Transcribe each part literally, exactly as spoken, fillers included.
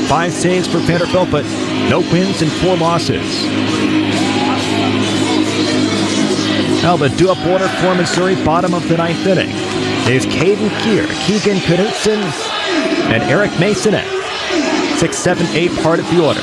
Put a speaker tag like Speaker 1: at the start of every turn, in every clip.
Speaker 1: five saves for Vanderbilt, but no wins and four losses. Now the do-up order for Missouri, bottom of the ninth inning, is Caden Keir, Keegan Knutson, and Eric Masonette. Six, seven, eight, part of the order.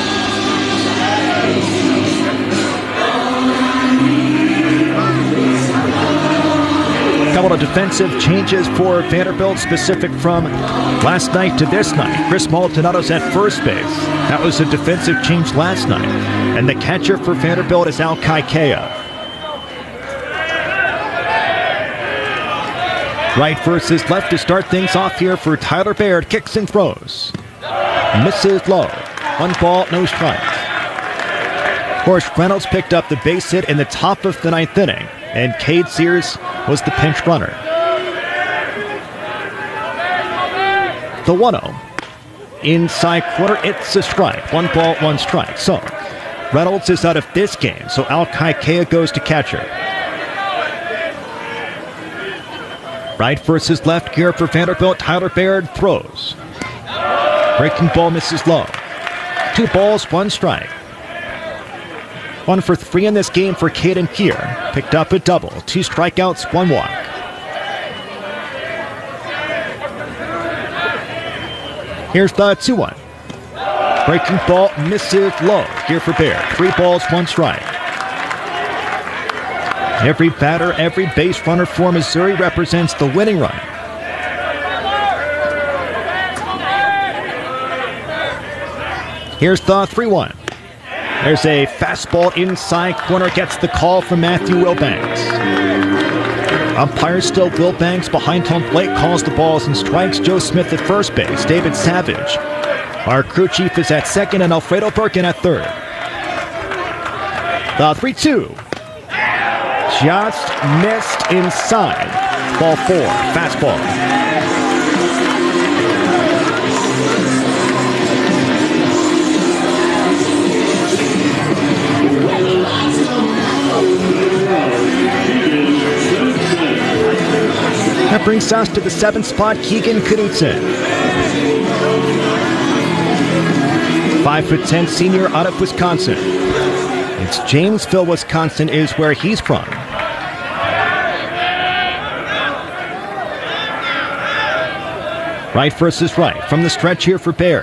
Speaker 1: Couple of defensive changes for Vanderbilt, specific from last night to this night. Chris Maldonado's at first base. That was a defensive change last night. And the catcher for Vanderbilt is Al Kaikea. Right versus left to start things off here for Tyler Baird. Kicks and throws. Misses low. One ball, no strikes. Of course, Reynolds picked up the base hit in the top of the ninth inning, and Cade Sears was the pinch runner. The one oh. Inside corner, it's a strike. One ball, one strike. So, Reynolds is out of this game, so Al Kaikea goes to catcher. Right versus left here for Vanderbilt. Tyler Baird throws. Breaking ball misses low. Two balls, one strike. One for three in this game for Caden Keir. Picked up a double. Two strikeouts, one walk. Here's the two one. Breaking ball misses low here for Baird. Three balls, one strike. Every batter, every base runner for Missouri represents the winning run. Here's the three one. There's a fastball inside corner, gets the call from Matthew Wilbanks. Umpire still Wilbanks behind home plate, calls the balls and strikes. Joe Smith at first base, David Savage. Our crew chief is at second, and Alfredo Birkin at third. The three two. Just missed inside. Ball four, fastball. That brings us to the seventh spot, Keegan Knutson. Five foot ten senior out of Wisconsin. It's Jamesville, Wisconsin is where he's from. Right versus right from the stretch here for Baird.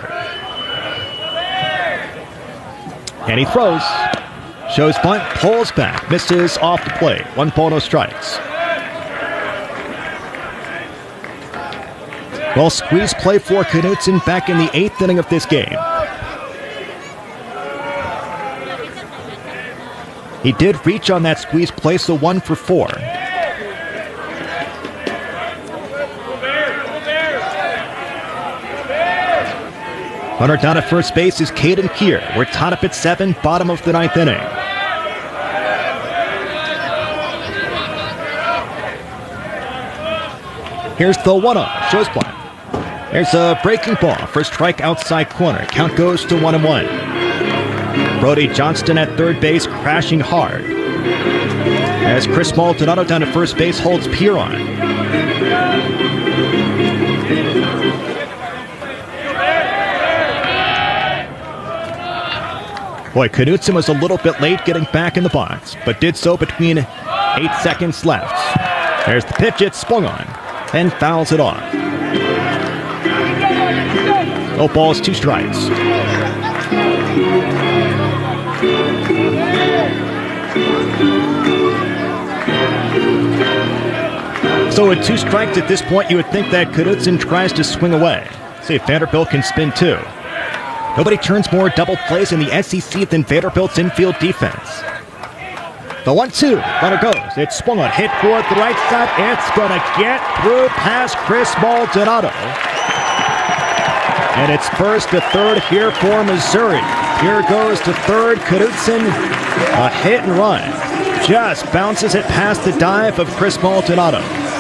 Speaker 1: And he throws. Shows bunt, pulls back, misses off the plate. One ball, no strikes. Well, squeeze play for Knutson back in the eighth inning of this game. He did reach on that squeeze play, so one for four. Runner down at first base is Caden Keir. We're tied up at seven, bottom of the ninth inning. Here's the one oh, shows play. There's a breaking ball for a strike outside corner. Count goes to one and one. Brody Johnston at third base, crashing hard. As Chris Maldonado down at first base holds Pierre on. Boy, Knutson was a little bit late getting back in the box, but did so between eight seconds left. There's the pitch, it's swung on, and fouls it off. No balls, two strikes. So with two strikes at this point, you would think that Knutson tries to swing away. See if Vanderbilt can spin two. Nobody turns more double plays in the S E C than Vanderbilt's infield defense. The one two, runner goes. It's swung on, hit toward the right side. It's going to get through past Chris Maldonado. And it's first to third here for Missouri. Here goes to third, Knutson. A hit and run. Just bounces it past the dive of Chris Maldonado.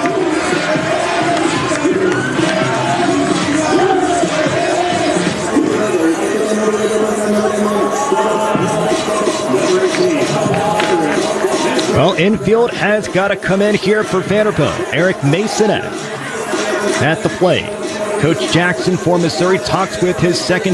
Speaker 1: Well, infield has got to come in here for Vanderbilt. Eric Masonette at the plate. Coach Jackson for Missouri talks with his second